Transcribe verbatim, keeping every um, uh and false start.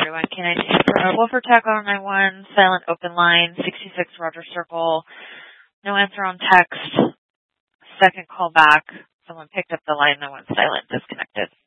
everyone. Can I for Wolf Attack on nine one, silent open line, sixty-six Roger Circle, no answer on text, second call back, someone picked up the line, no one silent, disconnected.